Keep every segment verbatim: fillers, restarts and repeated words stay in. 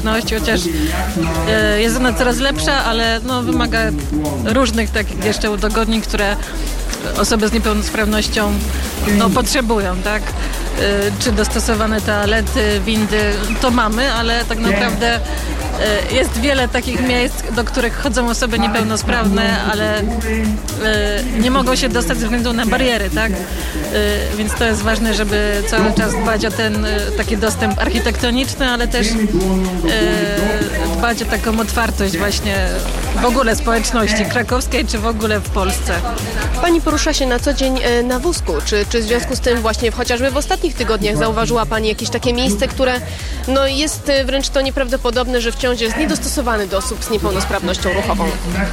niepełnosprawności, chociaż jest ona coraz lepsza, ale no, wymaga różnych takich jeszcze udogodnień, które osoby z niepełnosprawnością no, potrzebują, tak? Czy dostosowane toalety, windy, to mamy, ale tak naprawdę jest wiele takich miejsc, do których chodzą osoby niepełnosprawne, ale nie mogą się dostać ze względu na bariery, tak? Więc to jest ważne, żeby cały czas dbać o ten taki dostęp architektoniczny, ale też dbać o taką otwartość właśnie w ogóle społeczności krakowskiej, czy w ogóle w Polsce. Pani porusza się na co dzień na wózku. Czy, czy w związku z tym właśnie chociażby w ostatnich tygodniach zauważyła Pani jakieś takie miejsce, które no, jest wręcz to nieprawdopodobne, że wciąż jest niedostosowany do osób z niepełnosprawnością ruchową?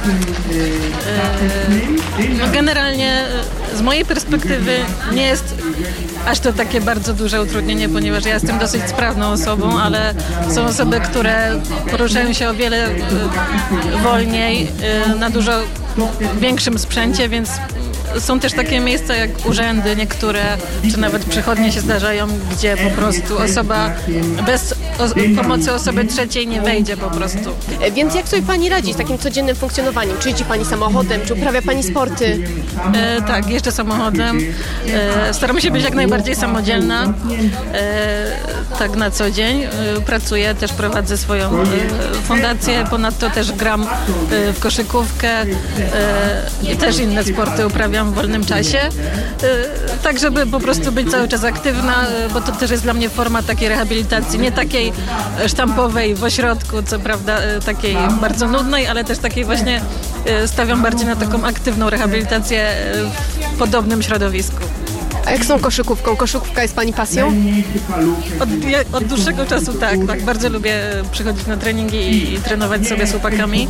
No, generalnie z mojej perspektywy nie jest aż to takie bardzo duże utrudnienie, ponieważ ja jestem dosyć sprawną osobą, ale są osoby, które poruszają się o wiele wolniej, na dużo większym sprzęcie, więc są też takie miejsca jak urzędy niektóre, czy nawet przychodnie się zdarzają, gdzie po prostu osoba bez o- pomocy osoby trzeciej nie wejdzie po prostu. Więc jak sobie Pani radzi z takim codziennym funkcjonowaniem? Czy jeździ Pani samochodem, czy uprawia Pani sporty? E, tak, jeżdżę samochodem. E, staram się być jak najbardziej samodzielna. E, tak na co dzień. E, pracuję, też prowadzę swoją e, fundację. Ponadto też gram e, w koszykówkę e, i też inne sporty uprawiam w wolnym czasie, tak żeby po prostu być cały czas aktywna, bo to też jest dla mnie forma takiej rehabilitacji, nie takiej sztampowej w ośrodku, co prawda takiej bardzo nudnej, ale też takiej właśnie stawiam bardziej na taką aktywną rehabilitację w podobnym środowisku. A jak z tą koszykówką? Koszykówka jest Pani pasją? Od, ja, od dłuższego czasu tak, tak. Bardzo lubię przychodzić na treningi i, i trenować sobie z chłopakami.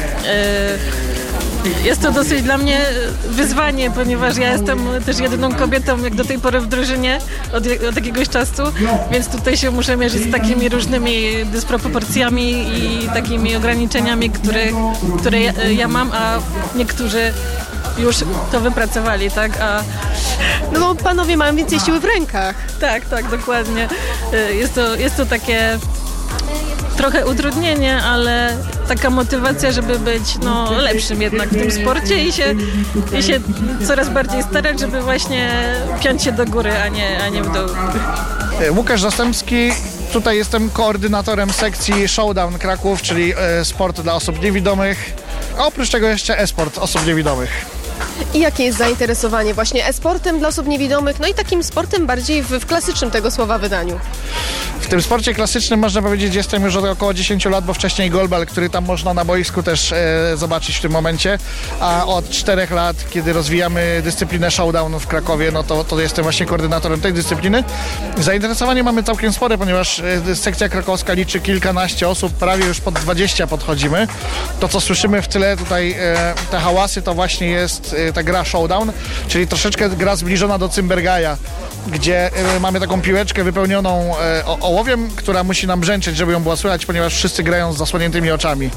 Jest to dosyć dla mnie wyzwanie, ponieważ ja jestem też jedyną kobietą jak do tej pory w drużynie od, od jakiegoś czasu, więc tutaj się muszę mierzyć z takimi różnymi dysproporcjami i takimi ograniczeniami, które, które ja, ja mam, a niektórzy już to wypracowali, tak? A no bo panowie mają więcej siły w rękach. Tak, tak, dokładnie. Jest to, jest to takie trochę utrudnienie, ale taka motywacja, żeby być no, lepszym jednak w tym sporcie i się, i się coraz bardziej starać, żeby właśnie piąć się do góry, a nie, a nie w dół. Łukasz Zastępski, tutaj jestem koordynatorem sekcji Showdown Kraków, czyli e, sport dla osób niewidomych, a oprócz tego jeszcze e-sport osób niewidomych. I jakie jest zainteresowanie właśnie e-sportem dla osób niewidomych, no i takim sportem bardziej w, w klasycznym tego słowa wydaniu? W tym sporcie klasycznym można powiedzieć, jestem już od około dziesięć lat, bo wcześniej golbal, który tam można na boisku też e, zobaczyć w tym momencie, a od czterech lat, kiedy rozwijamy dyscyplinę Showdown w Krakowie, no to, to jestem właśnie koordynatorem tej dyscypliny. Zainteresowanie mamy całkiem spore, ponieważ e, sekcja krakowska liczy kilkanaście osób, prawie już pod dwadzieścia podchodzimy. To, co słyszymy w tyle tutaj, e, te hałasy, to właśnie jest e, ta gra Showdown, czyli troszeczkę gra zbliżona do Cymbergaja, gdzie y, mamy taką piłeczkę wypełnioną y, ołowiem, która musi nam brzęczeć, żeby ją było słychać, ponieważ wszyscy grają z zasłoniętymi oczami.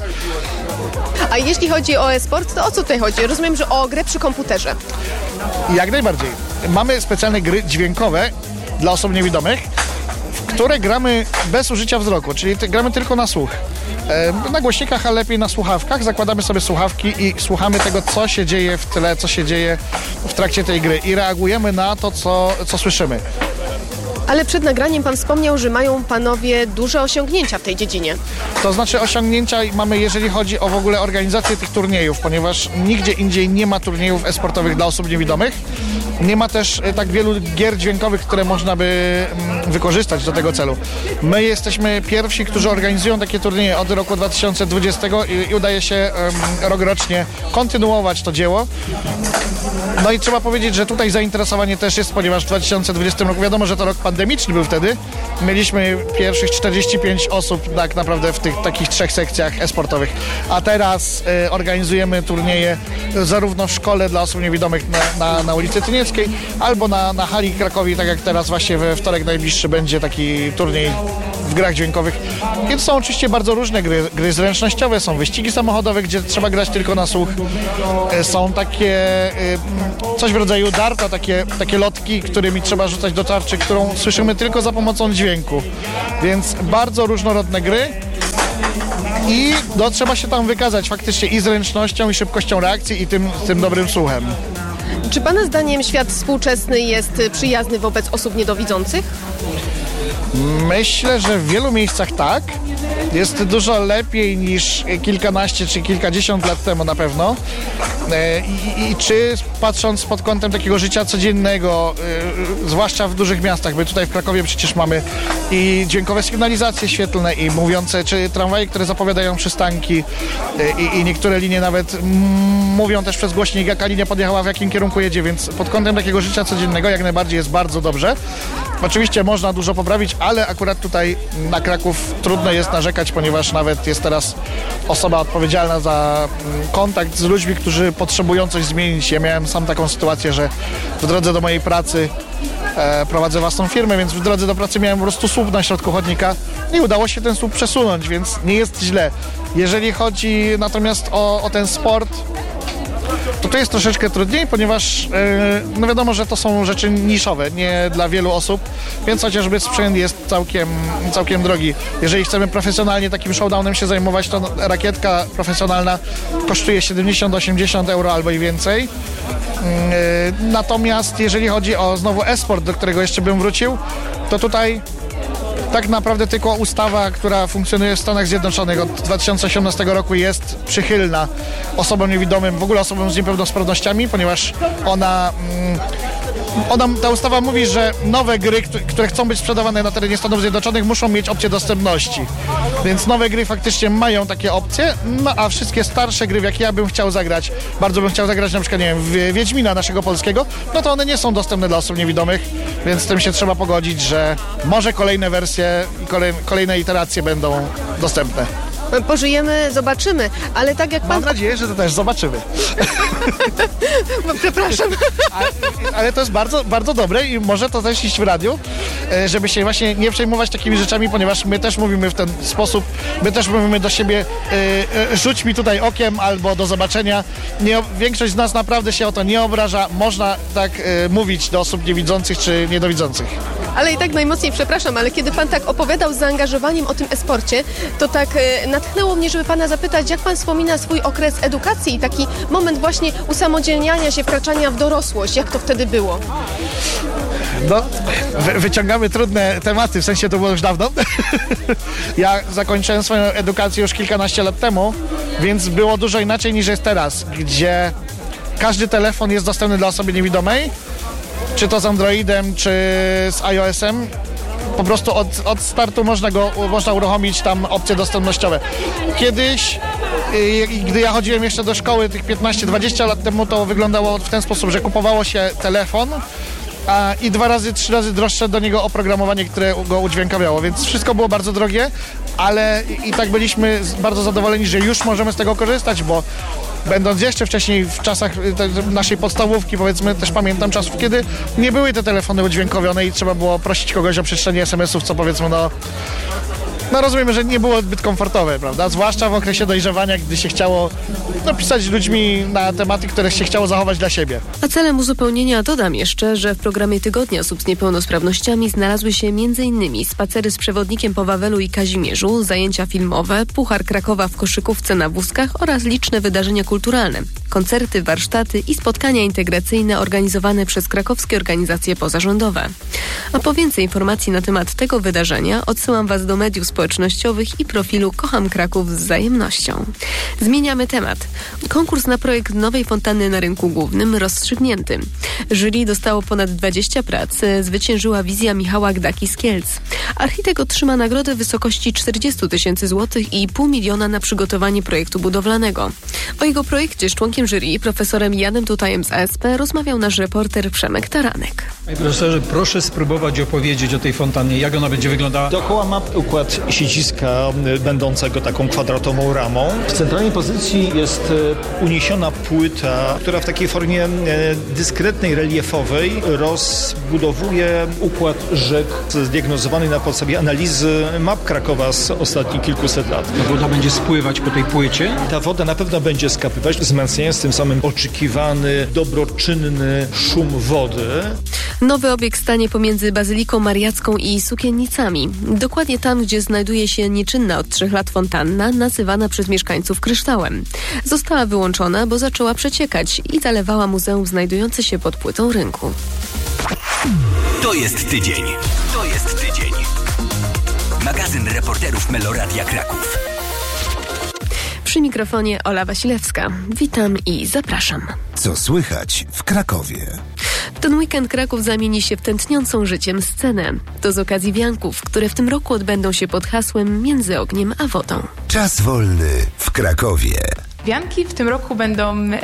A jeśli chodzi o e-sport, to o co tutaj chodzi? Rozumiem, że o grę przy komputerze. Jak najbardziej. Mamy specjalne gry dźwiękowe dla osób niewidomych, w które gramy bez użycia wzroku, czyli te, gramy tylko na słuch. E, na głośnikach, a lepiej na słuchawkach. Zakładamy sobie słuchawki i słuchamy tego, co się dzieje w tle, co się dzieje w trakcie tej gry i reagujemy na to, co, co słyszymy. Ale przed nagraniem Pan wspomniał, że mają Panowie duże osiągnięcia w tej dziedzinie. To znaczy osiągnięcia mamy, jeżeli chodzi o w ogóle organizację tych turniejów, ponieważ nigdzie indziej nie ma turniejów e-sportowych dla osób niewidomych. Nie ma też tak wielu gier dźwiękowych, które można by wykorzystać do tego celu. My jesteśmy pierwsi, którzy organizują takie turnieje od roku dwa tysiące dwudziestego i, i udaje się um, rokrocznie kontynuować to dzieło. No i trzeba powiedzieć, że tutaj zainteresowanie też jest, ponieważ w dwa tysiące dwudziestym roku, wiadomo, że to rok pandemiczny był wtedy, mieliśmy pierwszych czterdzieści pięć osób tak naprawdę w tych takich trzech sekcjach e-sportowych, a teraz y, organizujemy turnieje zarówno w szkole dla osób niewidomych na, na, na ulicy Tynieckiej, albo na, na hali Krakowi, tak jak teraz właśnie we wtorek najbliższy będzie taki turniej w grach dźwiękowych. Więc są oczywiście bardzo różne gry, gry zręcznościowe, są wyścigi samochodowe, gdzie trzeba grać tylko na słuch, y, są takie y, coś w rodzaju darta, takie, takie lotki, którymi trzeba rzucać do tarczy, którą słyszymy tylko za pomocą dźwięku. Więc bardzo różnorodne gry i no, trzeba się tam wykazać faktycznie i zręcznością, i szybkością reakcji, i tym, tym dobrym słuchem. Czy Pana zdaniem świat współczesny jest przyjazny wobec osób niedowidzących? Myślę, że w wielu miejscach tak. Jest dużo lepiej niż kilkanaście czy kilkadziesiąt lat temu na pewno. I, i, i czy patrząc pod kątem takiego życia codziennego, yy, zwłaszcza w dużych miastach, my tutaj w Krakowie przecież mamy i dźwiękowe sygnalizacje świetlne, i mówiące, czy tramwaje, które zapowiadają przystanki, yy, i, i niektóre linie nawet mm, mówią też przez głośnik, jaka linia podjechała, w jakim kierunku jedzie, więc pod kątem takiego życia codziennego jak najbardziej jest bardzo dobrze. Oczywiście można dużo poprawić, ale akurat tutaj na Kraków trudno jest narzekać, ponieważ nawet jest teraz osoba odpowiedzialna za kontakt z ludźmi, którzy potrzebują coś zmienić. Ja miałem sam taką sytuację, że w drodze do mojej pracy e, prowadzę własną firmę, więc w drodze do pracy miałem po prostu słup na środku chodnika i udało się ten słup przesunąć, więc nie jest źle. Jeżeli chodzi natomiast o, o ten sport, to to jest troszeczkę trudniej, ponieważ yy, no wiadomo, że to są rzeczy niszowe, nie dla wielu osób, więc chociażby sprzęt jest całkiem, całkiem drogi. Jeżeli chcemy profesjonalnie takim showdownem się zajmować, to rakietka profesjonalna kosztuje siedemdziesiąt do osiemdziesięciu euro albo i więcej. Yy, natomiast jeżeli chodzi o znowu e-sport, do którego jeszcze bym wrócił, to tutaj tak naprawdę tylko ustawa, która funkcjonuje w Stanach Zjednoczonych od dwa tysiące osiemnastego roku jest przychylna osobom niewidomym, w ogóle osobom z niepełnosprawnościami, ponieważ ona, ona ta ustawa mówi, że nowe gry, które chcą być sprzedawane na terenie Stanów Zjednoczonych, muszą mieć opcję dostępności. Więc nowe gry faktycznie mają takie opcje, no a wszystkie starsze gry, w jakie ja bym chciał zagrać, bardzo bym chciał zagrać na przykład, nie wiem, w Wiedźmina naszego polskiego, no to one nie są dostępne dla osób niewidomych, więc z tym się trzeba pogodzić, że może kolejne wersje i kolej, kolejne iteracje będą dostępne. Pożyjemy, zobaczymy, ale tak jak pan... Mam nadzieję, że to też zobaczymy. Przepraszam. Ale, ale to jest bardzo, bardzo dobre i może to też iść w radiu, żeby się właśnie nie przejmować takimi rzeczami, ponieważ my też mówimy w ten sposób, my też mówimy do siebie y, y, rzuć mi tutaj okiem albo do zobaczenia. Nie, większość z nas naprawdę się o to nie obraża. Można tak y, mówić do osób niewidzących czy niedowidzących. Ale i tak najmocniej przepraszam, ale kiedy pan tak opowiadał z zaangażowaniem o tym e-sporcie, to tak y, natchnęło mnie, żeby pana zapytać, jak pan wspomina swój okres edukacji i taki moment właśnie usamodzielniania się, wkraczania w dorosłość. Jak to wtedy było? No, wy, wyciągamy trudne tematy, w sensie to było już dawno. Ja zakończyłem swoją edukację już kilkanaście lat temu, więc było dużo inaczej niż jest teraz, gdzie każdy telefon jest dostępny dla osoby niewidomej, czy to z Androidem, czy z iOS-em. Po prostu od, od startu można go można uruchomić tam opcje dostępnościowe. Kiedyś, yy, gdy ja chodziłem jeszcze do szkoły tych piętnaście dwadzieścia lat temu, to wyglądało w ten sposób, że kupowało się telefon a, i dwa razy, trzy razy droższe do niego oprogramowanie, które go udźwiękawiało, więc wszystko było bardzo drogie, ale i, i tak byliśmy bardzo zadowoleni, że już możemy z tego korzystać, bo będąc jeszcze wcześniej w czasach te, naszej podstawówki, powiedzmy, też pamiętam czasów, kiedy nie były te telefony udźwiękowione i trzeba było prosić kogoś o przeczytanie es em esów, co powiedzmy, no, no rozumiemy, że nie było zbyt komfortowe, prawda? Zwłaszcza w okresie dojrzewania, gdy się chciało no, pisać z ludźmi na tematy, które się chciało zachować dla siebie. A celem uzupełnienia dodam jeszcze, że w programie Tygodnia Osób z Niepełnosprawnościami znalazły się m.in. spacery z przewodnikiem po Wawelu i Kazimierzu, zajęcia filmowe, Puchar Krakowa w koszykówce na wózkach oraz liczne wydarzenia kulturalne, koncerty, warsztaty i spotkania integracyjne organizowane przez krakowskie organizacje pozarządowe. A po więcej informacji na temat tego wydarzenia odsyłam Was do mediów społecznościowych i profilu Kocham Kraków z wzajemnością. Zmieniamy temat. Konkurs na projekt nowej fontanny na rynku głównym rozstrzygnięty. Jury dostało ponad dwadzieścia prac. Zwyciężyła wizja Michała Gdaki z Kielc. Architekt otrzyma nagrodę w wysokości czterdzieści tysięcy złotych i pół miliona na przygotowanie projektu budowlanego. O jego projekcie z członkiem jury, profesorem Janem Tutajem z A S P, rozmawiał nasz reporter Przemek Taranek. Panie profesorze, proszę spróbować opowiedzieć o tej fontannie. Jak ona będzie wyglądała? Dookoła ma układ siedziska będącego taką kwadratową ramą. W centralnej pozycji jest uniesiona płyta, która w takiej formie dyskretnej, reliefowej rozbudowuje układ rzek zdiagnozowany na podstawie analizy map Krakowa z ostatnich kilkuset lat. Ta woda będzie spływać po tej płycie? Ta woda na pewno będzie skapywać, wzmacniając tym samym oczekiwany, dobroczynny szum wody. Nowy obiekt stanie pomiędzy Bazyliką Mariacką i Sukiennicami. Dokładnie tam, gdzie znajdzie znajduje się nieczynna od trzech lat fontanna, nazywana przez mieszkańców kryształem. Została wyłączona, bo zaczęła przeciekać i zalewała muzeum znajdujące się pod płytą rynku. To jest tydzień. To jest tydzień. Magazyn reporterów Meloradia Kraków. Przy mikrofonie Ola Wasilewska. Witam i zapraszam. Co słychać w Krakowie? W ten weekend Kraków zamieni się w tętniącą życiem scenę. To z okazji wianków, które w tym roku odbędą się pod hasłem Między ogniem a wodą. Czas wolny w Krakowie. Wianki w tym roku będą e,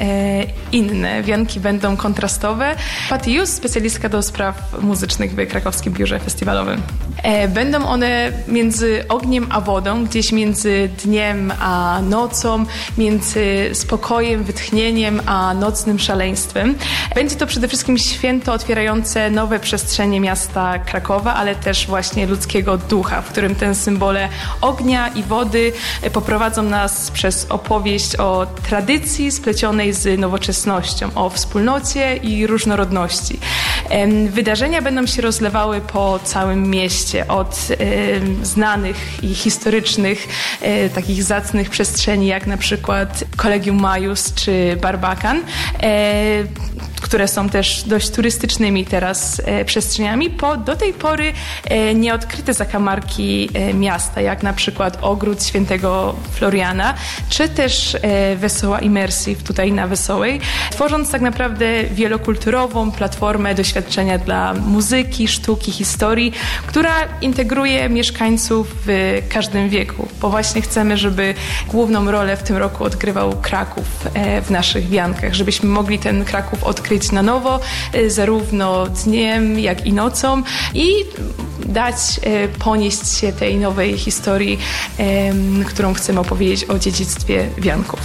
inne. Wianki będą kontrastowe. Patty Jus, specjalistka do spraw muzycznych w Krakowskim Biurze Festiwalowym. E, będą one między ogniem a wodą, gdzieś między dniem a nocą, między spokojem, wytchnieniem a nocnym szaleństwem. Będzie to przede wszystkim święto otwierające nowe przestrzenie miasta Krakowa, ale też właśnie ludzkiego ducha, w którym te symbole ognia i wody poprowadzą nas przez opowieść o o tradycji splecionej z nowoczesnością, o wspólnocie i różnorodności. Wydarzenia będą się rozlewały po całym mieście, od e, znanych i historycznych, e, takich zacnych przestrzeni, jak na przykład Collegium Maius czy Barbakan, e, które są też dość turystycznymi teraz e, przestrzeniami, po do tej pory e, nieodkryte zakamarki e, miasta, jak na przykład Ogród Świętego Floriana, czy też e, Wesoła Immersive tutaj na Wesołej, tworząc tak naprawdę wielokulturową platformę doświadczenia dla muzyki, sztuki, historii, która integruje mieszkańców w każdym wieku, bo właśnie chcemy, żeby główną rolę w tym roku odgrywał Kraków e, w naszych wiankach, żebyśmy mogli ten Kraków odkryć na nowo, e, zarówno dniem, jak i nocą i dać, e, ponieść się tej nowej historii, e, którą chcemy opowiedzieć o dziedzictwie wianków.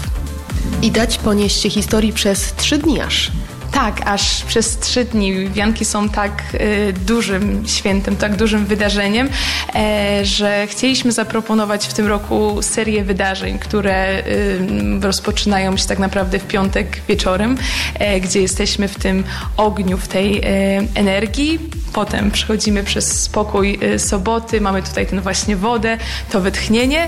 I dać ponieść się historii przez trzy dni aż. Tak, aż przez trzy dni. Wianki są tak y, dużym świętem, tak dużym wydarzeniem, e, że chcieliśmy zaproponować w tym roku serię wydarzeń, które y, rozpoczynają się tak naprawdę w piątek wieczorem, e, gdzie jesteśmy w tym ogniu, w tej e, energii. Potem przechodzimy przez spokój y, soboty, mamy tutaj ten właśnie wodę, to wytchnienie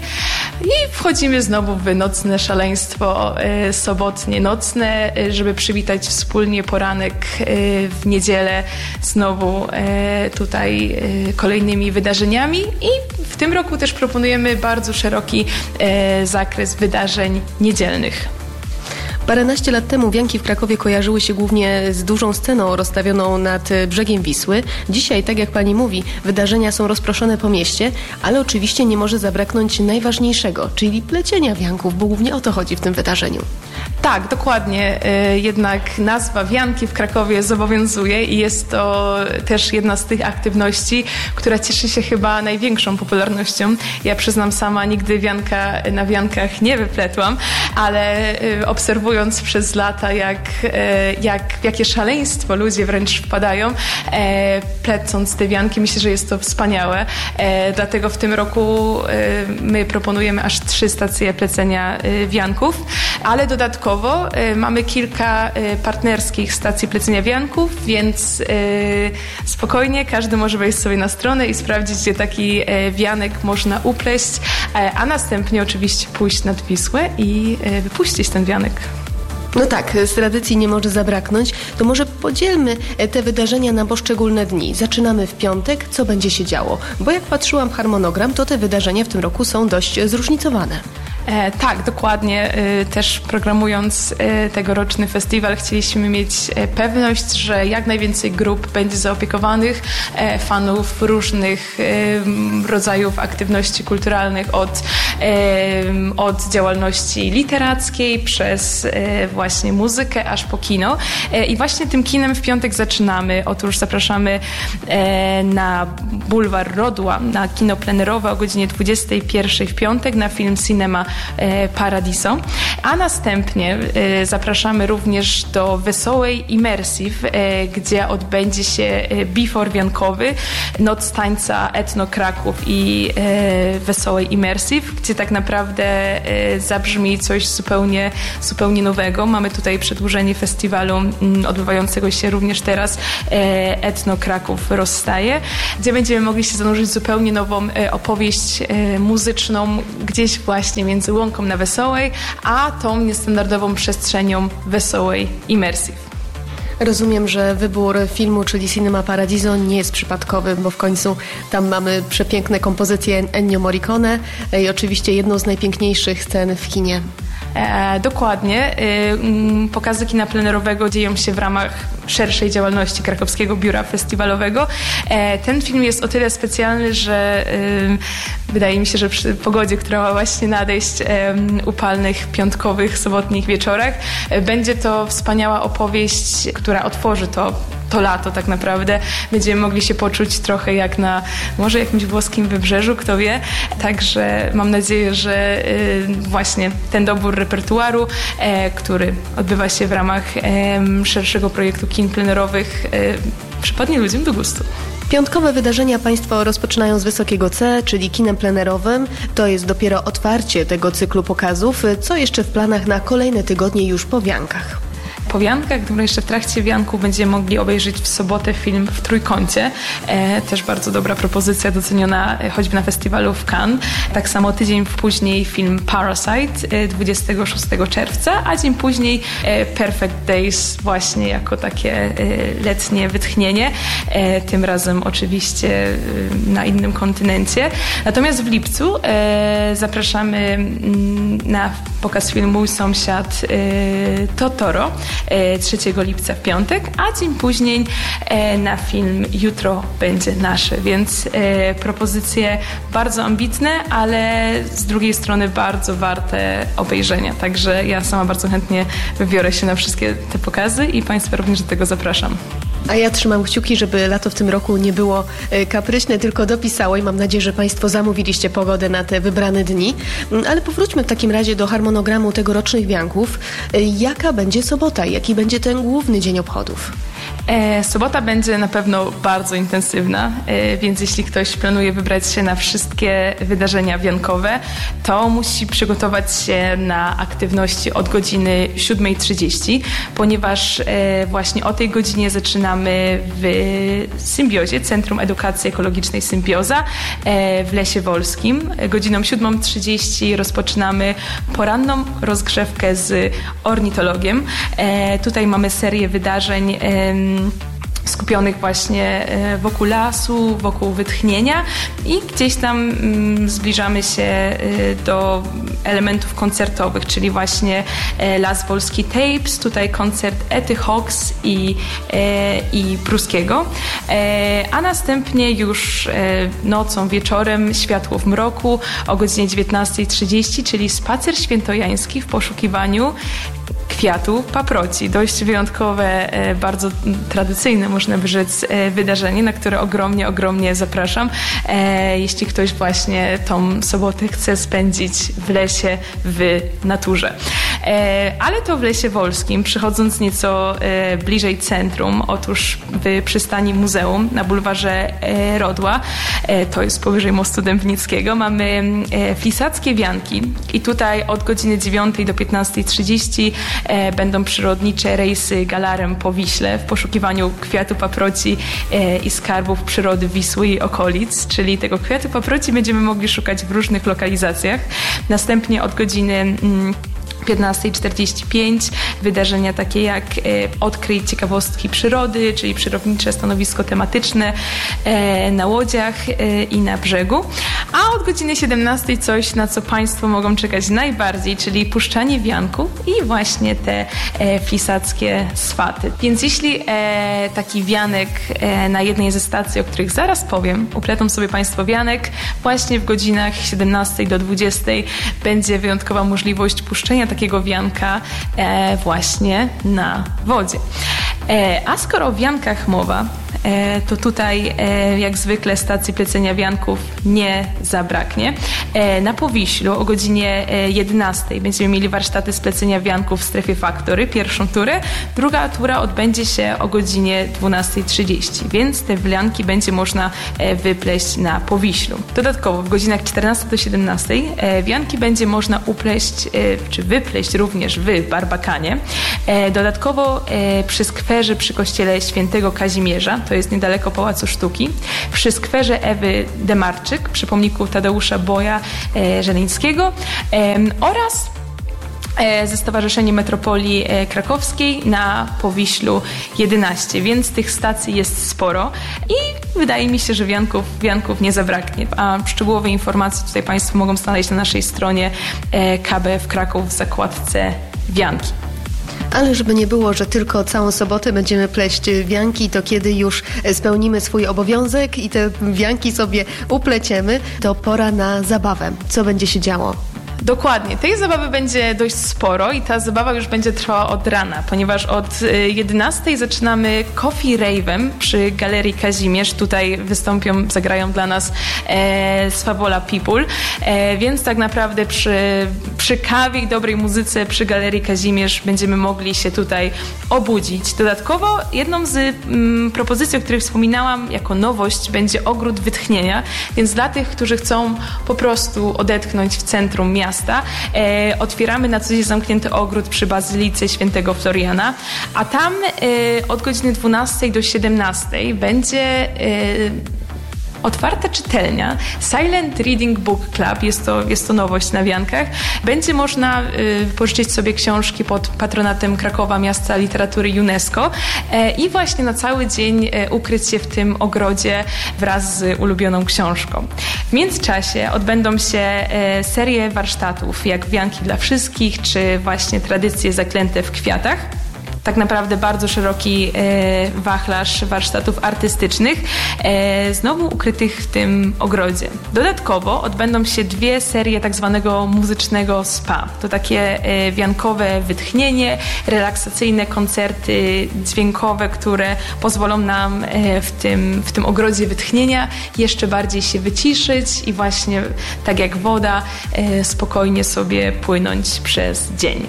i wchodzimy znowu w nocne szaleństwo y, sobotnie, nocne, y, żeby przywitać wspólnie poranek y, w niedzielę znowu y, tutaj y, kolejnymi wydarzeniami i w tym roku też proponujemy bardzo szeroki y, zakres wydarzeń niedzielnych. Paręnaście lat temu wianki w Krakowie kojarzyły się głównie z dużą sceną rozstawioną nad brzegiem Wisły. Dzisiaj, tak jak pani mówi, wydarzenia są rozproszone po mieście, ale oczywiście nie może zabraknąć najważniejszego, czyli plecienia wianków, bo głównie o to chodzi w tym wydarzeniu. Tak, dokładnie. Jednak nazwa wianki w Krakowie zobowiązuje i jest to też jedna z tych aktywności, która cieszy się chyba największą popularnością. Ja przyznam, sama nigdy wianka na wiankach nie wypletłam, ale obserwując przez lata, jak, jak, w jakie szaleństwo ludzie wręcz wpadają, plecąc te wianki, myślę, że jest to wspaniałe. Dlatego w tym roku my proponujemy aż trzy stacje plecenia wianków, ale dodatkowo mamy kilka partnerskich stacji plecenia wianków, więc spokojnie każdy może wejść sobie na stronę i sprawdzić, gdzie taki wianek można upleść, a następnie oczywiście pójść nad Wisłę i wypuścić ten wianek. No tak, z tradycji nie może zabraknąć. To może podzielmy te wydarzenia na poszczególne dni. Zaczynamy w piątek, co będzie się działo? Bo jak patrzyłam w harmonogram, to te wydarzenia w tym roku są dość zróżnicowane. E, tak, dokładnie. E, też programując e, tegoroczny festiwal chcieliśmy mieć e, pewność, że jak najwięcej grup będzie zaopiekowanych, e, fanów różnych e, rodzajów aktywności kulturalnych, od, e, od działalności literackiej przez e, właśnie muzykę, aż po kino. E, I właśnie tym kinem w piątek zaczynamy. Otóż zapraszamy e, na Bulwar Rodła, na kino plenerowe o godzinie dwudziestej pierwszej w piątek na film Cinema Paradiso, a następnie e, zapraszamy również do Wesołej Immersive, e, gdzie odbędzie się bifor wiankowy, Noc Tańca Etno Kraków i e, Wesołej Immersive, gdzie tak naprawdę e, zabrzmi coś zupełnie, zupełnie nowego. Mamy tutaj przedłużenie festiwalu m, odbywającego się również teraz e, Etno Kraków rozstaje, gdzie będziemy mogli się zanurzyć w zupełnie nową e, opowieść e, muzyczną gdzieś właśnie między Łąką na Wesołej, a tą niestandardową przestrzenią Wesołej Immersive. Rozumiem, że wybór filmu, czyli Cinema Paradiso, nie jest przypadkowy, bo w końcu tam mamy przepiękne kompozycje Ennio Morricone i oczywiście jedną z najpiękniejszych scen w kinie. E, dokładnie. E, pokazy kina plenerowego dzieją się w ramach szerszej działalności Krakowskiego Biura Festiwalowego. E, ten film jest o tyle specjalny, że e, wydaje mi się, że przy pogodzie, która ma właśnie nadejść, e, upalnych, piątkowych, sobotnich wieczorach, e, będzie to wspaniała opowieść, która otworzy to to lato tak naprawdę. Będziemy mogli się poczuć trochę jak na może jakimś włoskim wybrzeżu, kto wie. Także mam nadzieję, że y, właśnie ten dobór repertuaru, e, który odbywa się w ramach e, szerszego projektu kin plenerowych, e, przypadnie ludziom do gustu. Piątkowe wydarzenia Państwo rozpoczynają z Wysokiego C, czyli kinem plenerowym. To jest dopiero otwarcie tego cyklu pokazów. Co jeszcze w planach na kolejne tygodnie już po wiankach? Po wiankach, gdy jeszcze w trakcie wianku będziemy mogli obejrzeć w sobotę film w Trójkącie. E, też bardzo dobra propozycja, doceniona choćby na festiwalu w Cannes. Tak samo tydzień później film Parasite e, dwudziestego szóstego czerwca, a dzień później e, Perfect Days właśnie jako takie e, letnie wytchnienie. E, tym razem oczywiście e, na innym kontynencie. Natomiast w lipcu e, zapraszamy m, na pokaz filmu Mój sąsiad e, Totoro trzeciego lipca w piątek, a dzień później na film Jutro będzie nasze, więc propozycje bardzo ambitne, ale z drugiej strony bardzo warte obejrzenia. Także ja sama bardzo chętnie wybiorę się na wszystkie te pokazy i Państwa również do tego zapraszam. A ja trzymam kciuki, żeby lato w tym roku nie było kapryśne, tylko dopisało i mam nadzieję, że Państwo zamówiliście pogodę na te wybrane dni. Ale powróćmy w takim razie do harmonogramu tegorocznych wianków. Jaka będzie sobota? Jaki będzie ten główny dzień obchodów? E, sobota będzie na pewno bardzo intensywna, e, więc jeśli ktoś planuje wybrać się na wszystkie wydarzenia wiankowe, to musi przygotować się na aktywności od godziny siódma trzydzieści, ponieważ e, właśnie o tej godzinie zaczynamy w Symbiozie, Centrum Edukacji Ekologicznej Symbioza e, w Lesie Wolskim. Godziną siódma trzydzieści rozpoczynamy poranną rozgrzewkę z ornitologiem. E, tutaj mamy serię wydarzeń e, skupionych właśnie wokół lasu, wokół wytchnienia i gdzieś tam zbliżamy się do elementów koncertowych, czyli właśnie Las Wolski Tapes, tutaj koncert Ety Hawks i, i Pruskiego, a następnie już nocą, wieczorem Światło w mroku o godzinie dziewiętnasta trzydzieści, czyli spacer świętojański w poszukiwaniu kwiatu paproci. Dość wyjątkowe, bardzo tradycyjne, można by rzec, wydarzenie, na które ogromnie, ogromnie zapraszam. Jeśli ktoś właśnie tą sobotę chce spędzić w lesie, w naturze. Ale to w Lesie Wolskim, przychodząc nieco bliżej centrum, otóż w przystani muzeum na bulwarze Rodła, to jest powyżej mostu Dębnickiego, mamy flisackie wianki i tutaj od godziny dziewiątej do piętnastej trzydzieści będą przyrodnicze rejsy galarem po Wiśle w poszukiwaniu kwiatu paproci i skarbów przyrody Wisły i okolic, czyli tego kwiatu paproci będziemy mogli szukać w różnych lokalizacjach. Następnie od godziny piętnasta czterdzieści pięć wydarzenia takie jak e, Odkryj ciekawostki przyrody, czyli przyrodnicze stanowisko tematyczne e, na łodziach e, i na brzegu. A od godziny siedemnastej coś, na co Państwo mogą czekać najbardziej, czyli puszczanie wianków i właśnie te e, flisackie swaty. Więc jeśli e, taki wianek e, na jednej ze stacji, o których zaraz powiem, upletą sobie Państwo wianek, właśnie w godzinach siedemnastej do dwudziestej będzie wyjątkowa możliwość puszczenia takiego wianka e, właśnie na wodzie. A skoro o wiankach mowa, to tutaj jak zwykle stacji plecenia wianków nie zabraknie. Na Powiślu o godzinie jedenastej będziemy mieli warsztaty z plecenia wianków w strefie Faktory, pierwszą turę. Druga tura odbędzie się o godzinie dwunastej trzydzieści, więc te wianki będzie można wypleść na Powiślu. Dodatkowo w godzinach czternastej do siedemnastej wianki będzie można upleść czy wypleść również w Barbakanie. Dodatkowo przy skwerze przy kościele Świętego Kazimierza, to jest niedaleko Pałacu Sztuki, przy skwerze Ewy Demarczyk, przy pomniku Tadeusza Boja e, Żeleńskiego e, oraz e, ze Stowarzyszeniem Metropolii e, Krakowskiej na Powiślu jedenaście, więc tych stacji jest sporo i wydaje mi się, że wianków, wianków nie zabraknie. A szczegółowe informacje tutaj Państwo mogą znaleźć na naszej stronie e, K B F Kraków w zakładce wianki. Ale żeby nie było, że tylko całą sobotę będziemy pleść wianki, to kiedy już spełnimy swój obowiązek i te wianki sobie upleciemy, to pora na zabawę. Co będzie się działo? Dokładnie. Tej zabawy będzie dość sporo i ta zabawa już będzie trwała od rana, ponieważ od jedenastej zaczynamy Coffee Rave'em przy Galerii Kazimierz. Tutaj wystąpią, zagrają dla nas e, Swawola People, e, więc tak naprawdę przy, przy kawie i dobrej muzyce przy Galerii Kazimierz będziemy mogli się tutaj obudzić. Dodatkowo jedną z mm, propozycji, o której wspominałam jako nowość, będzie ogród wytchnienia, więc dla tych, którzy chcą po prostu odetchnąć w centrum miasta, E, otwieramy na co dzień zamknięty ogród przy Bazylice Świętego Floriana, a tam e, od godziny dwunastej do siedemnastej będzie e, otwarta czytelnia Silent Reading Book Club, jest to, jest to nowość na wiankach. Będzie można y, pożyczyć sobie książki pod patronatem Krakowa, Miasta Literatury UNESCO e, i właśnie na cały dzień e, ukryć się w tym ogrodzie wraz z ulubioną książką. W międzyczasie odbędą się e, serie warsztatów, jak wianki dla wszystkich, czy właśnie tradycje zaklęte w kwiatach. Tak naprawdę bardzo szeroki e, wachlarz warsztatów artystycznych, e, znowu ukrytych w tym ogrodzie. Dodatkowo odbędą się dwie serie tak zwanego muzycznego spa. To takie e, wiankowe wytchnienie, relaksacyjne koncerty dźwiękowe, które pozwolą nam e, w tym, w tym ogrodzie wytchnienia jeszcze bardziej się wyciszyć i właśnie tak jak woda e, spokojnie sobie płynąć przez dzień.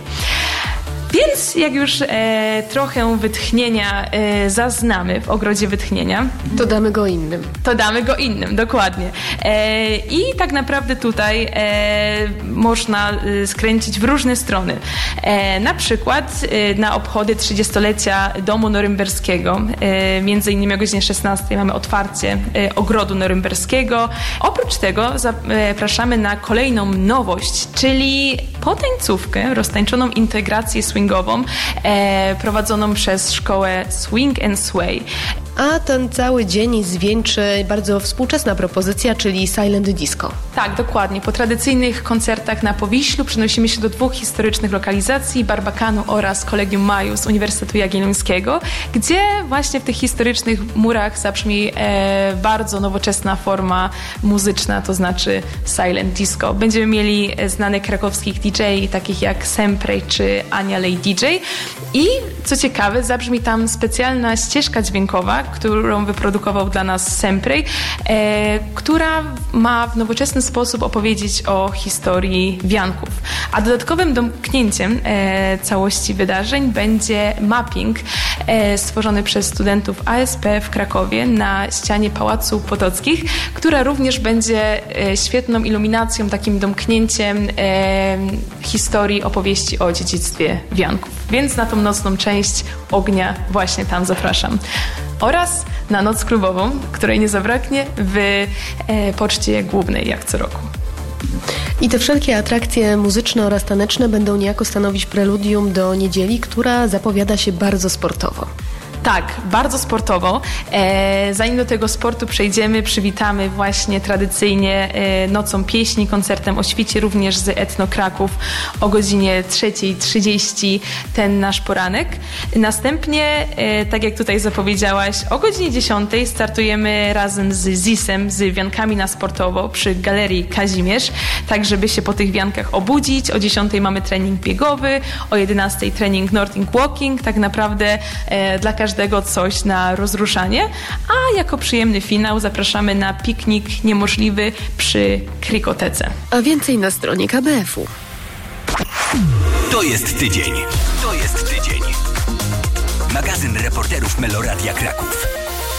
Więc jak już e, trochę wytchnienia e, zaznamy w ogrodzie wytchnienia, to damy go innym. To damy go innym, dokładnie. E, I tak naprawdę tutaj e, można e, skręcić w różne strony. E, na przykład e, na obchody trzydziestolecia Domu Norymberskiego, e, między innymi o godzinie szesnastej mamy otwarcie e, ogrodu norymberskiego. Oprócz tego zapraszamy na kolejną nowość, czyli potańcówkę, roztańczoną integrację swingową e, prowadzoną przez szkołę Swing and Sway. A ten cały dzień zwieńczy bardzo współczesna propozycja, czyli Silent Disco. Tak, dokładnie. Po tradycyjnych koncertach na Powiślu przenosimy się do dwóch historycznych lokalizacji, Barbakanu oraz Collegium Maius Uniwersytetu Jagiellońskiego, gdzie właśnie w tych historycznych murach zabrzmi e, bardzo nowoczesna forma muzyczna, to znaczy Silent Disco. Będziemy mieli znanych krakowskich D J, takich jak Semprej czy Ania Lej D J i co ciekawe, zabrzmi tam specjalna ścieżka dźwiękowa, którą wyprodukował dla nas Semprej, e, która ma w nowoczesny sposób opowiedzieć o historii wianków. A dodatkowym domknięciem e, całości wydarzeń będzie mapping e, stworzony przez studentów A S P w Krakowie na ścianie Pałacu Potockich, która również będzie e, świetną iluminacją, takim domknięciem e, historii opowieści o dziedzictwie wianków. Więc na tą nocną część ognia właśnie tam zapraszam. Oraz na noc klubową, której nie zabraknie w e, Poczcie Głównej, jak co roku. I te wszelkie atrakcje muzyczne oraz taneczne będą niejako stanowić preludium do niedzieli, która zapowiada się bardzo sportowo. Tak, bardzo sportowo. E, zanim do tego sportu przejdziemy, przywitamy właśnie tradycyjnie e, Nocą Pieśni, koncertem o świcie, również z Etno Kraków o godzinie trzeciej trzydzieści ten nasz poranek. Następnie, e, tak jak tutaj zapowiedziałaś, o godzinie dziesiątej startujemy razem z zisem, z wiankami na sportowo przy Galerii Kazimierz, tak żeby się po tych wiankach obudzić. O dziesiątej mamy trening biegowy, o jedenastej trening Nordic Walking, tak naprawdę e, dla każdego coś na rozruszanie, a jako przyjemny finał zapraszamy na piknik niemożliwy przy Krikotece. A więcej na stronie K B F u. To jest tydzień. To jest tydzień. Magazyn reporterów Meloradia Kraków.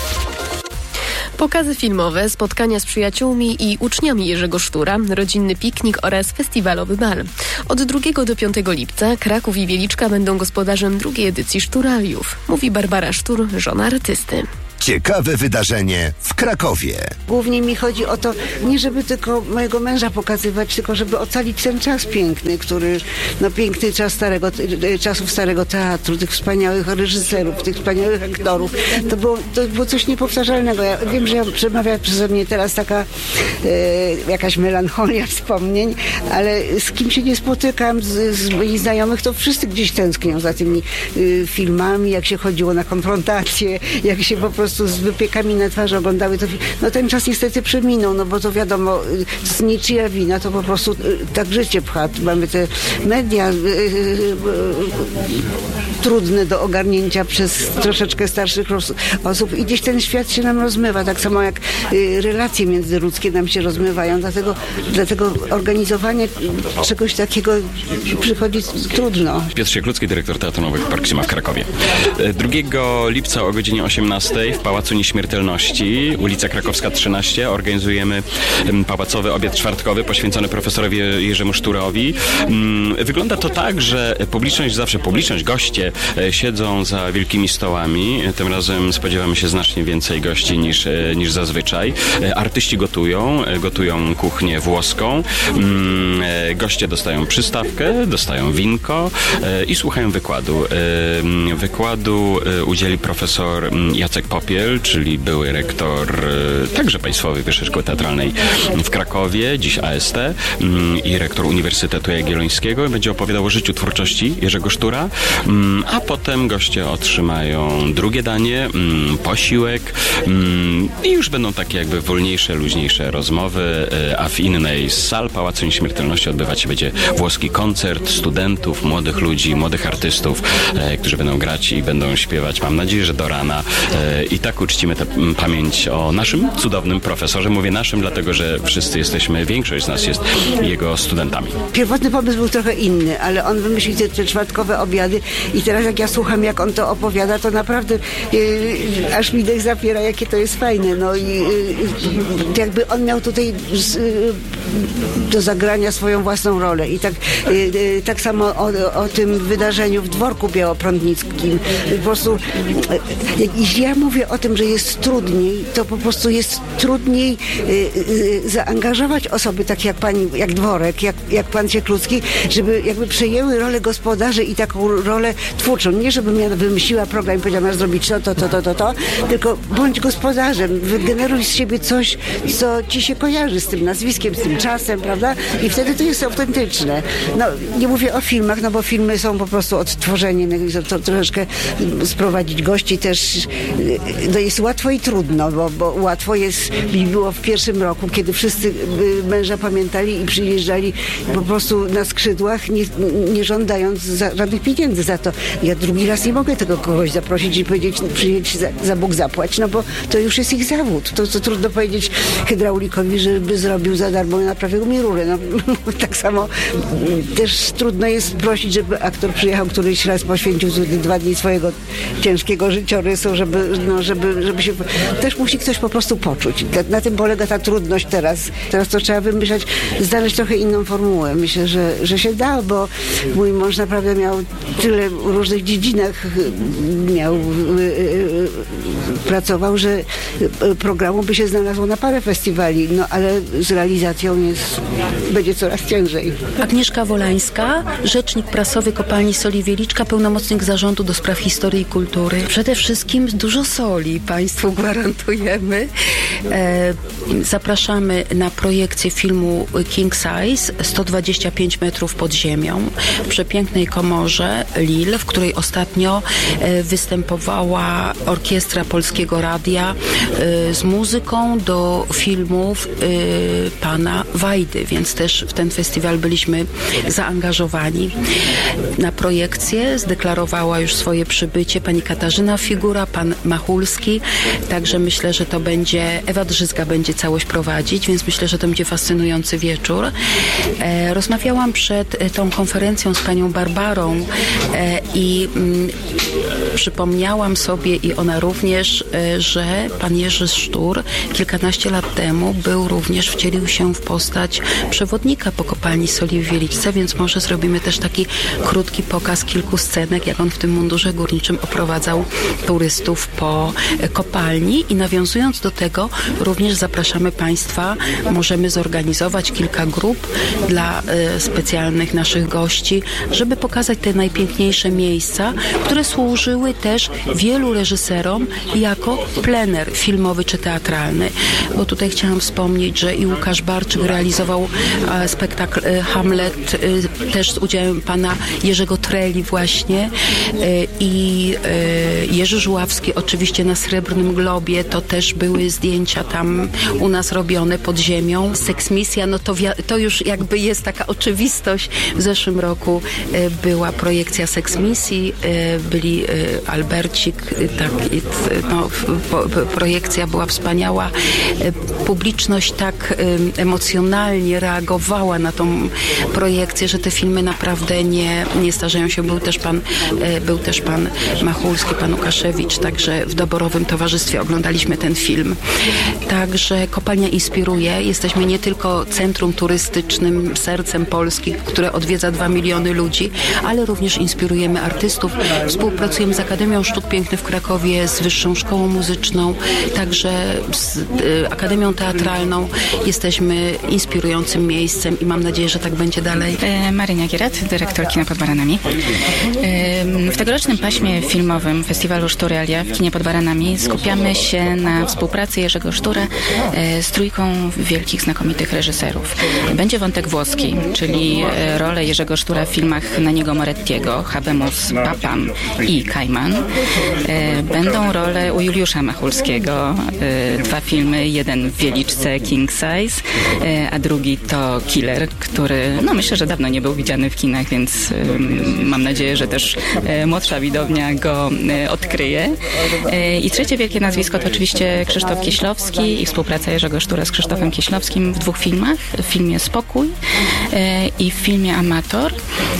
Pokazy filmowe, spotkania z przyjaciółmi i uczniami Jerzego Sztura, rodzinny piknik oraz festiwalowy bal. Od drugiego do piątego lipca Kraków i Wieliczka będą gospodarzem drugiej edycji Szturaliów, mówi Barbara Sztur, żona artysty. Ciekawe wydarzenie w Krakowie. Głównie mi chodzi o to, nie żeby tylko mojego męża pokazywać, tylko żeby ocalić ten czas piękny, który, no piękny czas starego, czasów starego teatru, tych wspaniałych reżyserów, tych wspaniałych aktorów. To było, to było coś niepowtarzalnego. Ja wiem, że ja przemawia przeze mnie teraz taka e, jakaś melancholia wspomnień, ale z kim się nie spotykam, z, z moich znajomych, to wszyscy gdzieś tęsknią za tymi e, filmami, jak się chodziło na konfrontację, jak się po prostu z wypiekami na twarzy oglądały to. No ten czas niestety przeminął, no bo to wiadomo, z niczyja wina, to po prostu tak życie pcha. Mamy te media y, y, y, trudne do ogarnięcia przez troszeczkę starszych osób i gdzieś ten świat się nam rozmywa, tak samo jak y, relacje międzyludzkie nam się rozmywają, dlatego, dlatego organizowanie czegoś takiego przychodzi trudno. Piotr Sieklucki, dyrektor Teatru Nowych Park Zima w Krakowie. drugiego lipca o godzinie osiemnastej w Pałacu Nieśmiertelności, ulica Krakowska trzynaście, organizujemy pałacowy obiad czwartkowy poświęcony profesorowi Jerzemu Szturowi. Wygląda to tak, że publiczność, zawsze publiczność, goście siedzą za wielkimi stołami. Tym razem spodziewamy się znacznie więcej gości niż, niż zazwyczaj. Artyści gotują, gotują kuchnię włoską. Goście dostają przystawkę, dostają winko i słuchają wykładu. Wykładu udzieli profesor Jacek Popiel, czyli były rektor także Państwowej Wyższej Szkoły Teatralnej w Krakowie, dziś A S T, i rektor Uniwersytetu Jagiellońskiego. Będzie opowiadał o życiu twórczości Jerzego Sztura, a potem goście otrzymają drugie danie, posiłek i już będą takie jakby wolniejsze, luźniejsze rozmowy, a w innej z sal Pałacu Nieśmiertelności odbywać się będzie włoski koncert studentów, młodych ludzi, młodych artystów, którzy będą grać i będą śpiewać, mam nadzieję, że do rana. I tak uczcimy tę pamięć o naszym cudownym profesorze. Mówię naszym, dlatego że wszyscy jesteśmy, większość z nas jest jego studentami. Pierwotny pomysł był trochę inny, ale on wymyślił te, te czwartkowe obiady i teraz jak ja słucham, jak on to opowiada, to naprawdę yy, aż mi dech zapiera, jakie to jest fajne. No i yy, jakby on miał tutaj yy, do zagrania swoją własną rolę. I tak, yy, tak samo o, o tym wydarzeniu w Dworku Białoprądnickim. Po prostu yy, jeśli ja mówię o tym, że jest trudniej, to po prostu jest trudniej y, y, zaangażować osoby takie jak pani, jak Dworek, jak, jak pan Sieklucki, żeby jakby przejęły rolę gospodarzy i taką rolę twórczą. Nie żebym ja wymyśliła program i powiedziała, masz zrobić to, to, to, to, to, to, tylko bądź gospodarzem, wygeneruj z siebie coś, co ci się kojarzy z tym nazwiskiem, z tym czasem, prawda? I wtedy to jest autentyczne. No, nie mówię o filmach, no bo filmy są po prostu odtworzeniem, to troszeczkę sprowadzić gości też. To jest łatwo i trudno, bo, bo łatwo jest, mi było w pierwszym roku, kiedy wszyscy męża pamiętali i przyjeżdżali po prostu na skrzydłach, nie, nie żądając za, żadnych pieniędzy za to. Ja drugi raz nie mogę tego kogoś zaprosić i powiedzieć, przyjedź za, za Bóg zapłać, no bo to już jest ich zawód. To co trudno powiedzieć hydraulikowi, żeby zrobił za darmo i naprawił mi rurę. No, tak samo też trudno jest prosić, żeby aktor przyjechał któryś raz, poświęcił dwa dni swojego ciężkiego życiorysu, żeby, no, żeby, żeby się... Też musi ktoś po prostu poczuć. Na, na tym polega ta trudność teraz. Teraz to trzeba wymyślać, znaleźć trochę inną formułę. Myślę, że, że się da, bo mój mąż naprawdę miał tyle w różnych dziedzinach miał, yy, yy, pracował, że programu by się znalazło na parę festiwali, no ale z realizacją jest, będzie coraz ciężej. Agnieszka Wolańska, rzecznik prasowy Kopalni Soli Wieliczka, pełnomocnik zarządu do spraw historii i kultury. Przede wszystkim dużo soli Państwu gwarantujemy. E, zapraszamy na projekcję filmu King Size, sto dwadzieścia pięć metrów pod ziemią, w przepięknej komorze Lille, w której ostatnio e, występowała orkiestra Polskiego Radia e, z muzyką do filmów e, pana Wajdy, więc też w ten festiwal byliśmy zaangażowani. Na projekcję zdeklarowała już swoje przybycie pani Katarzyna Figura, pan Machulski, także myślę, że to będzie, Ewa Drzyzga będzie całość prowadzić, więc myślę, że to będzie fascynujący wieczór. E, rozmawiałam przed e, tą konferencją z panią Barbarą e, i mm, przypomniałam sobie i ona również, e, że pan Jerzy Sztur kilkanaście lat temu był również, wcielił się w postać przewodnika po Kopalni Soli w Wieliczce, więc może zrobimy też taki krótki pokaz kilku scenek, jak on w tym mundurze górniczym oprowadzał turystów po kopalni i nawiązując do tego również zapraszamy Państwa, możemy zorganizować kilka grup dla e, specjalnych naszych gości, żeby pokazać te najpiękniejsze miejsca, które służyły też wielu reżyserom jako plener filmowy czy teatralny, bo tutaj chciałam wspomnieć, że i Łukasz Barczyk realizował e, spektakl e, Hamlet e, też z udziałem pana Jerzego Treli właśnie e, i e, Jerzy Żuławski oczywiście na Srebrnym Globie, to też były zdjęcia tam u nas robione pod ziemią. Seksmisja, no to, to już jakby jest taka oczywistość. W zeszłym roku e, była projekcja Seksmisji, e, byli e, Albercik, e, tak, e, no, po, projekcja była wspaniała. E, publiczność tak e, emocjonalnie reagowała na tą projekcję, że te filmy naprawdę nie, nie starzeją się. Był też pan, e, był też pan Machulski, pan Łukaszewicz, także w doborowym towarzystwie oglądaliśmy ten film. Także kopalnia inspiruje. Jesteśmy nie tylko centrum turystycznym, sercem Polski, które odwiedza dwa miliony ludzi, ale również inspirujemy artystów. Współpracujemy z Akademią Sztuk Pięknych w Krakowie, z Wyższą Szkołą Muzyczną, także z y, Akademią Teatralną. Jesteśmy inspirującym miejscem i mam nadzieję, że tak będzie dalej. E, Marynia Gierat, dyrektor Kina pod Baranami. E, w tegorocznym paśmie filmowym Festiwalu Szturelia w Kinie pod Baranami skupiamy się na współpracy Jerzego Sztura e, z trójką wielkich, znakomitych reżyserów. Będzie wątek włoski, czyli e, rolę Jerzego Sztura w filmach Naniego Morettiego, Habemus Papam i Kajman. E, będą role u Juliusza Machulskiego. E, dwa filmy, jeden w Wieliczce, King Size, e, a drugi to Killer, który, no myślę, że dawno nie był widziany w kinach, więc e, mam nadzieję, że też e, młodsza widownia go e, odkryje. E, I trzecie wielkie nazwisko to oczywiście Krzysztof Kieślowski i współpraca Jerzego Sztura z Krzysztofem Kieślowskim w dwóch filmach. W filmie Spokój e, i w filmie Amator,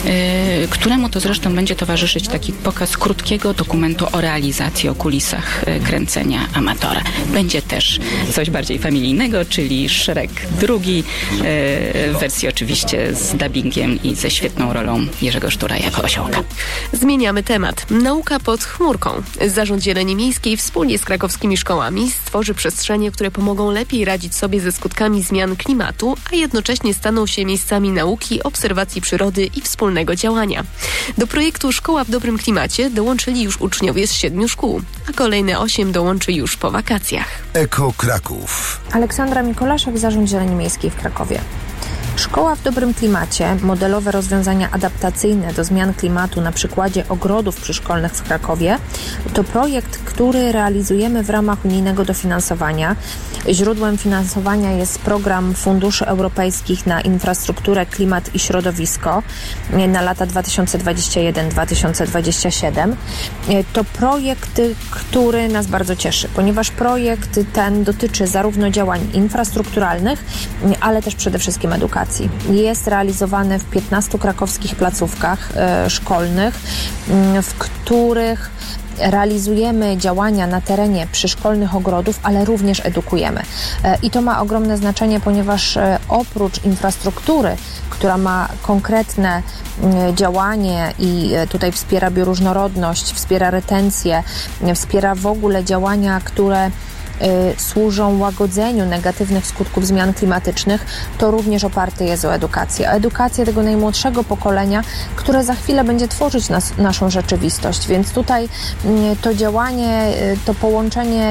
e, któremu to zresztą będzie towarzyszyć taki pokaz krótkiego dokumentu o realizacji, o kulisach e, kręcenia Amatora. Będzie też coś bardziej familijnego, czyli Shrek drugi, e, w wersji oczywiście z dubbingiem i ze świetną rolą Jerzego Sztura jako osiołka. Zmieniamy temat. Nauka pod chmurką. Zarząd Zieleni Miejskiej wspólnie z krakowskimi szkołami stworzy przestrzenie, które pomogą lepiej radzić sobie ze skutkami zmian klimatu, a jednocześnie staną się miejscami nauki, obserwacji przyrody i wspólnego działania. Do projektu Szkoła w dobrym klimacie dołączyli już uczniowie z siedmiu szkół, a kolejne osiem dołączy już po wakacjach. Eko Kraków. Aleksandra Mikolaszek, Zarząd Zieleni Miejskiej w Krakowie. Szkoła w dobrym klimacie, modelowe rozwiązania adaptacyjne do zmian klimatu na przykładzie ogrodów przyszkolnych w Krakowie to projekt, który realizujemy w ramach unijnego dofinansowania. Źródłem finansowania jest program Funduszy Europejskich na infrastrukturę, klimat i środowisko na lata dwa tysiące dwudziesty pierwszy do dwa tysiące dwudziestego siódmego. To projekt, który nas bardzo cieszy, ponieważ projekt ten dotyczy zarówno działań infrastrukturalnych, ale też przede wszystkim edukacji. Jest realizowany w piętnastu krakowskich placówkach e, szkolnych, w których realizujemy działania na terenie przyszkolnych ogrodów, ale również edukujemy. I to ma ogromne znaczenie, ponieważ oprócz infrastruktury, która ma konkretne działanie i tutaj wspiera bioróżnorodność, wspiera retencję, wspiera w ogóle działania, które służą łagodzeniu negatywnych skutków zmian klimatycznych, to również oparty jest o edukację. O edukację tego najmłodszego pokolenia, które za chwilę będzie tworzyć nas, naszą rzeczywistość. Więc tutaj to działanie, to połączenie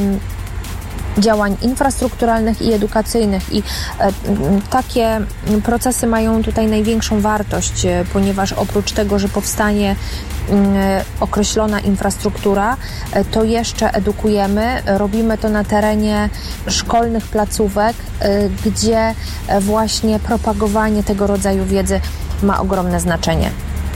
działań infrastrukturalnych i edukacyjnych i e, takie procesy mają tutaj największą wartość, e, ponieważ oprócz tego, że powstanie e, określona infrastruktura, e, to jeszcze edukujemy, robimy to na terenie szkolnych placówek, e, gdzie e, właśnie propagowanie tego rodzaju wiedzy ma ogromne znaczenie.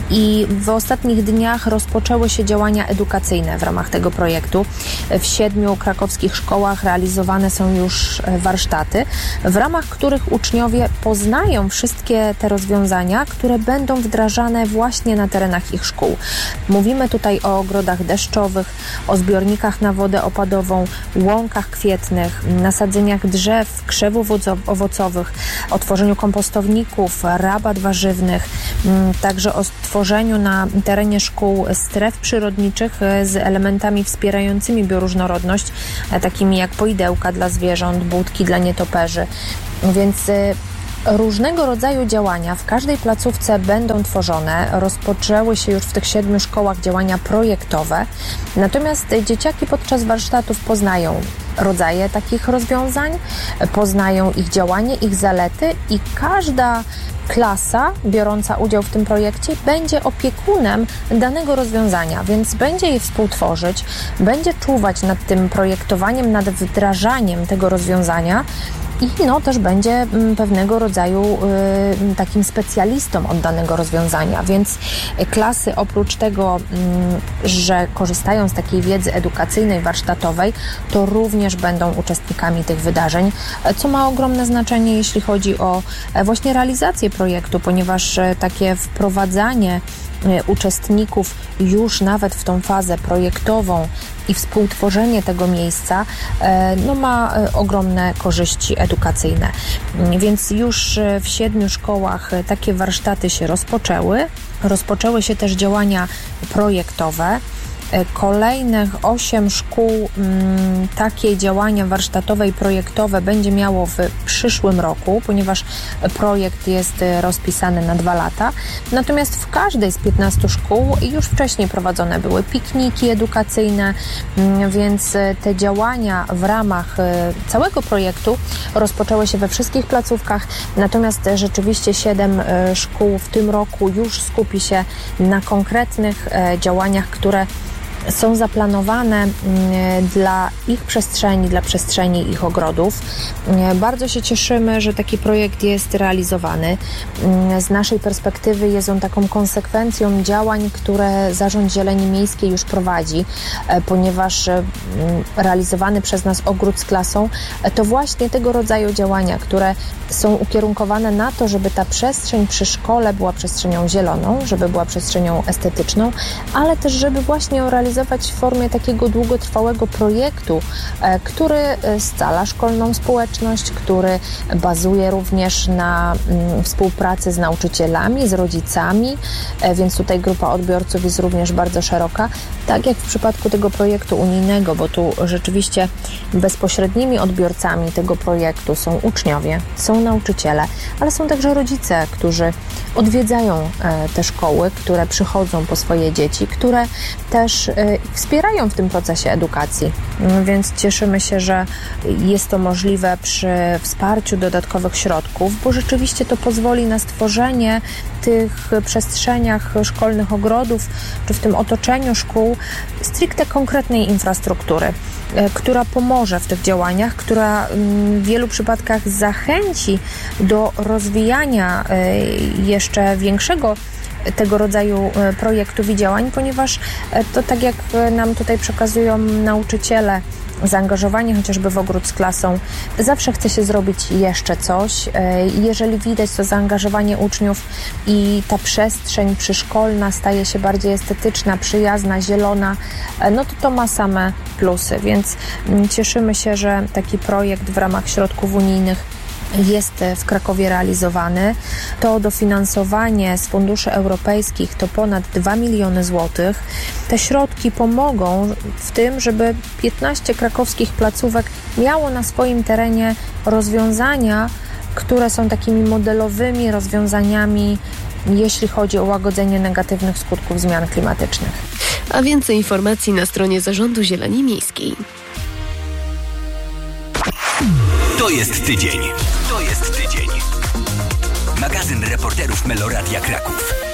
I w ostatnich dniach rozpoczęły się działania edukacyjne w ramach tego projektu. W siedmiu krakowskich szkołach realizowane są już warsztaty, w ramach których uczniowie poznają wszystkie te rozwiązania, które będą wdrażane właśnie na terenach ich szkół. Mówimy tutaj o ogrodach deszczowych, o zbiornikach na wodę opadową, łąkach kwietnych, nasadzeniach drzew, krzewów owocowych, o tworzeniu kompostowników, rabat warzywnych, także o tworzeniu na terenie szkół stref przyrodniczych z elementami wspierającymi bioróżnorodność, takimi jak poidełka dla zwierząt, budki dla nietoperzy. Więc różnego rodzaju działania w każdej placówce będą tworzone. Rozpoczęły się już w tych siedmiu szkołach działania projektowe. Natomiast dzieciaki podczas warsztatów poznają rodzaje takich rozwiązań, poznają ich działanie, ich zalety i każda klasa biorąca udział w tym projekcie będzie opiekunem danego rozwiązania, więc będzie je współtworzyć, będzie czuwać nad tym projektowaniem, nad wdrażaniem tego rozwiązania i no, też będzie pewnego rodzaju y, takim specjalistą od danego rozwiązania, więc klasy oprócz tego, y, że korzystają z takiej wiedzy edukacyjnej, warsztatowej, to również będą uczestnikami tych wydarzeń, co ma ogromne znaczenie, jeśli chodzi o właśnie realizację projektu, ponieważ takie wprowadzanie uczestników już nawet w tą fazę projektową i współtworzenie tego miejsca no, ma ogromne korzyści edukacyjne. Więc już w siedmiu szkołach takie warsztaty się rozpoczęły. Rozpoczęły się też działania projektowe. Kolejnych osiem szkół m, takie działania warsztatowe i projektowe będzie miało w przyszłym roku, ponieważ projekt jest rozpisany na dwa lata. Natomiast w każdej z piętnastu szkół już wcześniej prowadzone były pikniki edukacyjne, m, więc te działania w ramach całego projektu rozpoczęły się we wszystkich placówkach. Natomiast rzeczywiście siedem szkół w tym roku już skupi się na konkretnych działaniach, które są zaplanowane dla ich przestrzeni, dla przestrzeni ich ogrodów. Bardzo się cieszymy, że taki projekt jest realizowany. Z naszej perspektywy jest on taką konsekwencją działań, które Zarząd Zieleni Miejskiej już prowadzi, ponieważ realizowany przez nas ogród z klasą to właśnie tego rodzaju działania, które są ukierunkowane na to, żeby ta przestrzeń przy szkole była przestrzenią zieloną, żeby była przestrzenią estetyczną, ale też żeby właśnie ją realizować w formie takiego długotrwałego projektu, który scala szkolną społeczność, który bazuje również na współpracy z nauczycielami, z rodzicami, więc tutaj grupa odbiorców jest również bardzo szeroka, tak jak w przypadku tego projektu unijnego, bo tu rzeczywiście bezpośrednimi odbiorcami tego projektu są uczniowie, są nauczyciele, ale są także rodzice, którzy odwiedzają te szkoły, które przychodzą po swoje dzieci, które też wspierają w tym procesie edukacji. Więc cieszymy się, że jest to możliwe przy wsparciu dodatkowych środków, bo rzeczywiście to pozwoli na stworzenie tych przestrzeniach szkolnych ogrodów, czy w tym otoczeniu szkół stricte konkretnej infrastruktury, która pomoże w tych działaniach, która w wielu przypadkach zachęci do rozwijania jeszcze większego tego rodzaju projektów i działań, ponieważ to, tak jak nam tutaj przekazują nauczyciele, zaangażowanie chociażby w ogród z klasą, zawsze chce się zrobić jeszcze coś. Jeżeli widać to zaangażowanie uczniów i ta przestrzeń przyszkolna staje się bardziej estetyczna, przyjazna, zielona, no to to ma same plusy, więc cieszymy się, że taki projekt w ramach środków unijnych jest w Krakowie realizowany. To dofinansowanie z funduszy europejskich to ponad dwa miliony złotych. Te środki pomogą w tym, żeby piętnaście krakowskich placówek miało na swoim terenie rozwiązania, które są takimi modelowymi rozwiązaniami, jeśli chodzi o łagodzenie negatywnych skutków zmian klimatycznych. A więcej informacji na stronie Zarządu Zieleni Miejskiej. To jest tydzień. To jest tydzień. Magazyn reporterów Meloradia Kraków.